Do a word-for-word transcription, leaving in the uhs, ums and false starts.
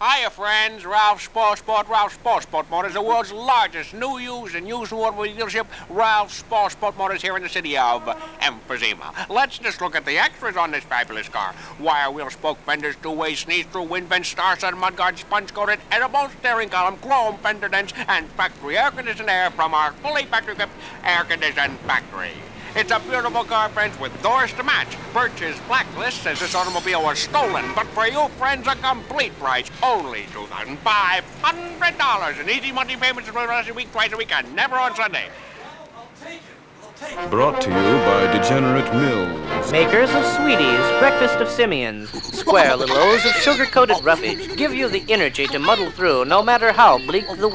Hiya, friends. Ralph Sport Sport. Ralph Sport Sport Motors, the world's largest new, used, and used automobile dealership. Ralph Sport Sport Motors here in the city of Emphysema. Let's just look at the extras on this fabulous car. Wire wheel spoke fenders, two-way sneeze-through wind vents, star-set mudguard, sponge-coated, edible steering column, chrome fender dents, and factory air-conditioned air from our fully factory-equipped air-conditioned factory. It's a beautiful car, friends, with doors to match. Birch's Blacklist says this automobile was stolen, but for you, friends, a complete price. Only two thousand five hundred dollars in easy monthly payments for the rest of the week, twice a week, and never on Sunday. Brought to you by Degenerate Mills. Makers of Sweeties, Breakfast of Simians, square little O's of sugar-coated roughage give you the energy to muddle through no matter how bleak the